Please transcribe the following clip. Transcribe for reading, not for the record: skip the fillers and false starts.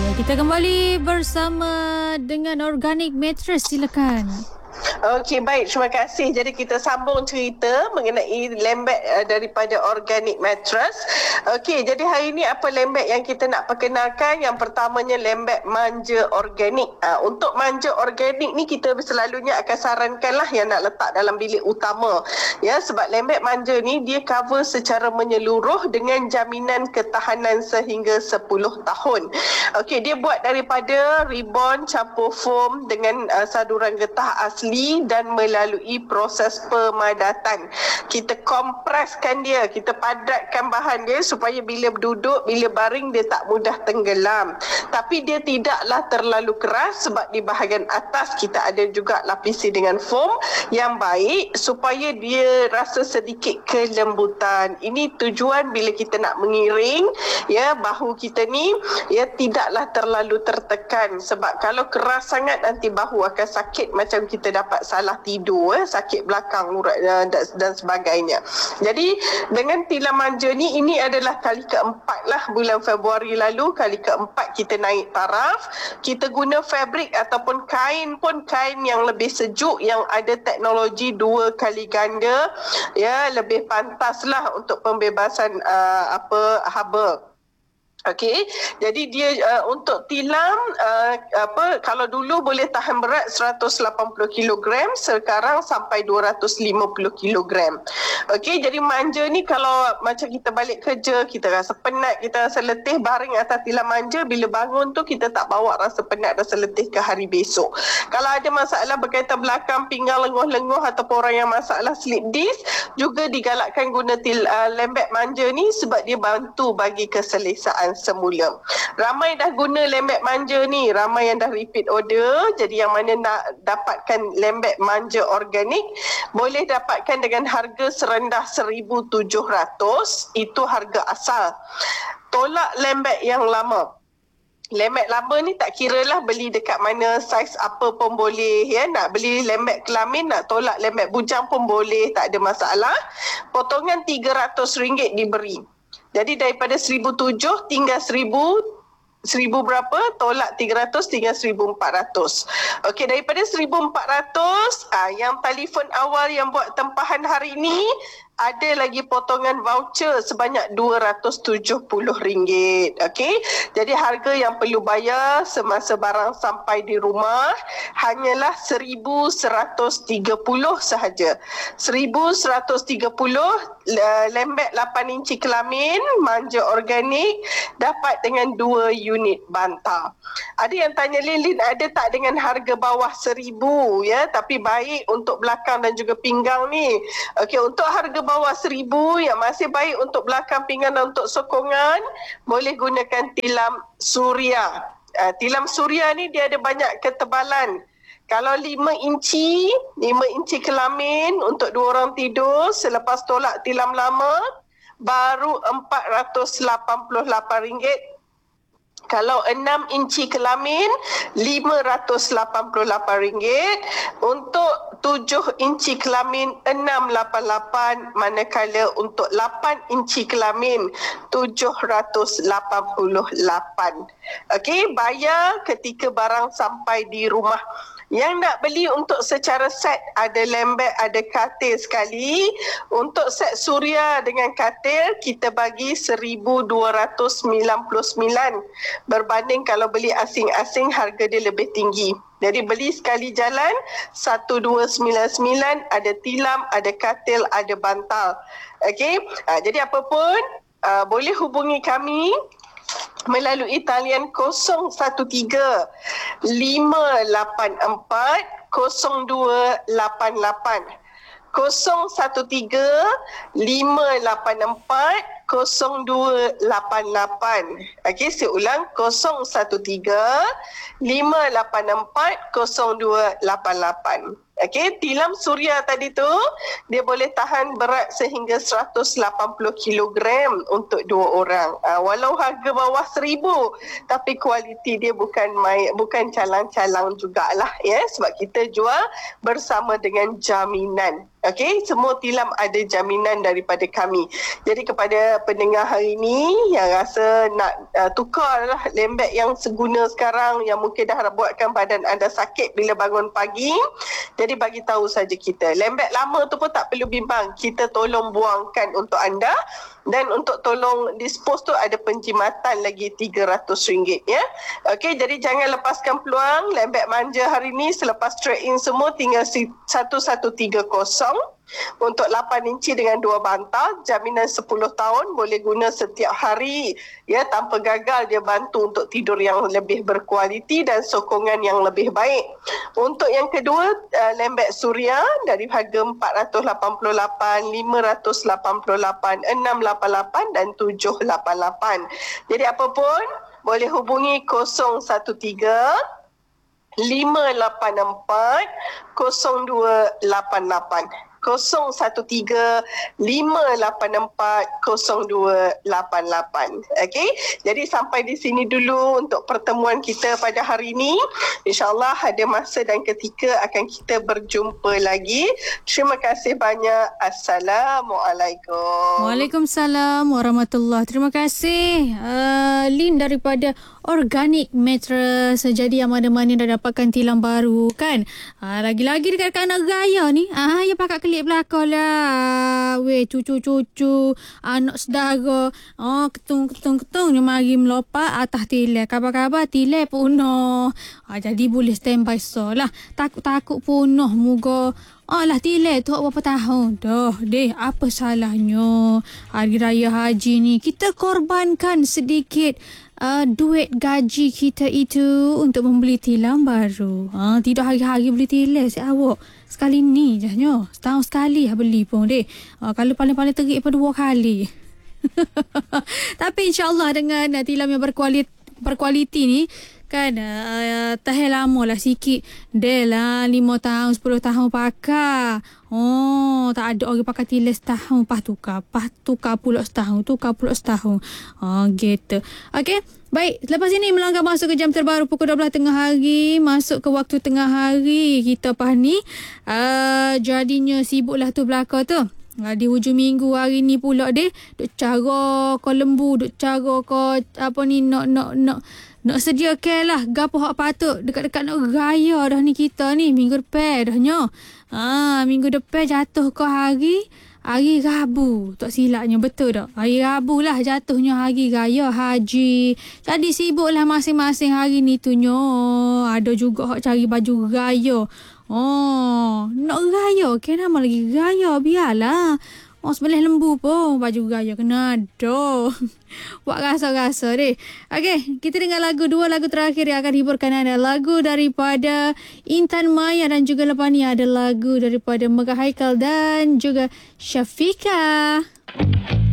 Kita kembali bersama dengan Organic Mattress. Silakan. Okey, baik. Terima kasih. Jadi kita sambung cerita mengenai lembek daripada Organic Mattress. Okey, jadi hari ini apa lembek yang kita nak perkenalkan? Yang pertamanya lembek manja organik. Untuk manja organik ni kita selalunya akan sarankanlah yang nak letak dalam bilik utama. Ya, sebab lembek manja ni dia cover secara menyeluruh dengan jaminan ketahanan sehingga 10 tahun. Okey, dia buat daripada ribon campur foam dengan saduran getah asli dan melalui proses pemadatan. Kita kompreskan dia, kita padatkan bahan dia supaya bila duduk, bila baring dia tak mudah tenggelam. Tapi dia tidaklah terlalu keras sebab di bahagian atas kita ada juga lapisi dengan foam yang baik supaya dia rasa sedikit kelembutan. Ini tujuan bila kita nak mengiring ya bahu kita ni ya tidaklah terlalu tertekan, sebab kalau keras sangat nanti bahu akan sakit macam kita dapat salah tidur, sakit belakang dan sebagainya. Jadi dengan tilam manja ni, ini adalah kali keempat lah bulan Februari lalu, kali keempat kita naik taraf. Kita guna fabrik ataupun kain pun kain yang lebih sejuk, yang ada teknologi 2 kali ganda, ya lebih pantas lah untuk pembebasan haba. Okey, jadi dia untuk tilam kalau dulu boleh tahan berat 180 kg, sekarang sampai 250 kg. Okey, jadi manja ni kalau macam kita balik kerja, kita rasa penat, kita rasa letih, baring atas tilam manja, bila bangun tu kita tak bawa rasa penat, rasa letih ke hari besok. Kalau ada masalah berkaitan belakang, pinggang lenguh-lenguh ataupun orang yang masalah slip disc, juga digalakkan guna lembek manja ni sebab dia bantu bagi keselesaan semula. Ramai dah guna lembek manja ni, ramai yang dah repeat order. Jadi yang mana nak dapatkan lembek manja organik, boleh dapatkan dengan harga serendah 1,700. Itu harga asal. Tolak lembek yang lama. Lembek lama ni tak kiralah beli dekat mana, saiz apa pun boleh ya. Nak beli lembek kelamin, nak tolak lembek bujang pun boleh, tak ada masalah. Potongan RM300 diberi. Jadi daripada 1,700 tinggal 1,000 berapa, tolak 300 tinggal 1,400. Okey, daripada 1,400 yang telefon awal yang buat tempahan hari ini, ada lagi potongan voucher sebanyak RM270. Okey, jadi harga yang perlu bayar semasa barang sampai di rumah hanyalah 1,130 sahaja. 1,130 lembek 8 inci kelamin manja organik dapat dengan 2 unit bantal. Ada yang tanya, Lilin, ada tak dengan harga bawah 1,000 ya, tapi baik untuk belakang dan juga pinggang ni. Okey, untuk harga bawah 1,000 yang masih baik untuk belakang pinggang dan untuk sokongan, boleh gunakan tilam Surya. Tilam Surya ni dia ada banyak ketebalan. Kalau 5 inci kelamin untuk 2 orang tidur, selepas tolak tilam lama baru RM488. Kalau 6 inci kelamin, RM588. Untuk 7 inci kelamin, RM688. Manakala untuk 8 inci kelamin, RM788. Okey, bayar ketika barang sampai di rumah. Yang nak beli untuk secara set, ada lembek, ada katil sekali. Untuk set Surya dengan katil, kita bagi RM1,299. Berbanding kalau beli asing-asing, harga dia lebih tinggi. Jadi beli sekali jalan, 1,299, ada tilam, ada katil, ada bantal. Okey, jadi apa pun, boleh hubungi kami melalui talian 013 584 0288. 013 584 0288. Okey, saya ulang, 013 584 0288. Okey, tilam suria tadi tu dia boleh tahan berat sehingga 180 kilogram untuk 2 orang. Walau harga bawah 1,000 tapi kualiti dia bukan calang-calang jugalah ya, sebab kita jual bersama dengan jaminan. Okey, semua tilam ada jaminan daripada kami. Jadi kepada pendengar hari ini yang rasa nak tukarlah lembek yang seguna sekarang, yang mungkin dah buatkan badan anda sakit bila bangun pagi, jadi bagi tahu saja kita. Lembek lama tu pun tak perlu bimbang, kita tolong buangkan untuk anda. Dan untuk tolong dispose tu ada penjimatan lagi RM300 ya. Okey, jadi jangan lepaskan peluang. Lembek manja hari ni selepas trade-in semua tinggal 1130 untuk 8 inci dengan 2 bantal, jaminan 10 tahun, boleh guna setiap hari ya, tanpa gagal. Dia bantu untuk tidur yang lebih berkualiti dan sokongan yang lebih baik. Untuk yang kedua, lembek suria dari harga 488, 588, 688 dan 788. Jadi apapun boleh hubungi 013 584 0288. 013-584-0288. Okey, jadi sampai di sini dulu untuk pertemuan kita pada hari ini. InsyaAllah ada masa dan ketika akan kita berjumpa lagi. Terima kasih banyak. Assalamualaikum. Waalaikumsalam warahmatullahi. Terima kasih Lin daripada Organic Mattress. Jadi yang mana-mana dah dapatkan tilam baru kan. Lagi-lagi dekat anak gaya ni, ya pakat kelip belakang lah. Weh, cucu-cucu, anak saudara. Ketung-ketung dia mari melompat atas tilam. Kabar-kabar tilam punah. Jadi boleh standby so lah. Takut-takut punah muka. Lah tilam tu berapa tahun dah. Apa salahnya hari raya haji ni kita korbankan sedikit duit gaji kita itu untuk membeli tilam baru. Tidak hari-hari beli tilam si awak. Sekali ni je nyo. Setahun sekali beli pun kalau paling-paling terik pun 2 kali. Tapi insyaAllah dengan tilam yang berkualiti ni kan, tahan lama lah sikit. Dah lah 5 tahun 10 tahun pakai. Tak ada orang pakai tilam setahun pas tukar pula setahun, gitu. Okey, baik, lepas ini melangkah masuk ke jam terbaru pukul 12 tengah hari, masuk ke waktu tengah hari kita pas ni. Jadinya sibuklah tu belakang tu. Di hujung minggu hari ni pula duk cara kau lembu, duk cara kau apa ni nak sediakan lah gapo hak patut dekat-dekat nak raya dah ni kita ni minggu depan dah nyo. Minggu depan jatuh ke hari Rabu. Tak silapnya, betul tak? Hari Rabu lah jatuhnya hari raya haji. Jadi sibuklah masing-masing hari ni tu nyo. Ada juga hak cari baju raya. Nak raya kan nama lagi raya biarlah. Sebelah lembu pun baju gaya kena ada. Buat rasa-rasa deh. Okey, kita dengar dua lagu terakhir yang akan hiburkan anda. Lagu daripada Intan Maya dan juga lepas ni ada lagu daripada Megah Haikal dan juga Syafika.